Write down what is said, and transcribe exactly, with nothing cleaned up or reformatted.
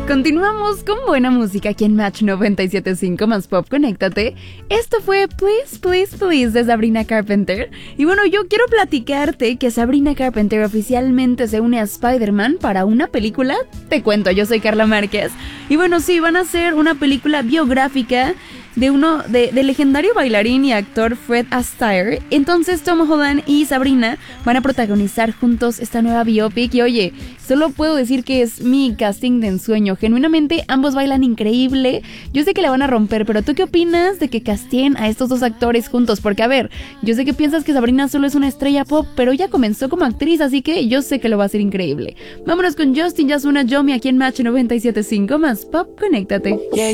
Continuamos con buena música aquí en Match noventa y siete punto cinco más Pop, conéctate. Esto fue Please, Please, Please de Sabrina Carpenter. Y bueno, yo quiero platicarte que Sabrina Carpenter oficialmente se une a Spider-Man para una película. Te cuento, yo soy Carla Márquez. Y bueno, sí, van a hacer una película biográfica de uno de, del legendario bailarín y actor Fred Astaire. Entonces Tom Holland y Sabrina van a protagonizar juntos esta nueva biopic. Y oye, solo puedo decir que es mi casting de ensueño. Genuinamente ambos bailan increíble. Yo sé que la van a romper, pero ¿tú qué opinas de que casteen a estos dos actores juntos? Porque a ver, yo sé que piensas que Sabrina solo es una estrella pop, pero ella comenzó como actriz, así que yo sé que lo va a hacer increíble. Vámonos con Justin Yasuna Yomi aquí en Match noventa y siete punto cinco más Pop, conéctate. Yeah,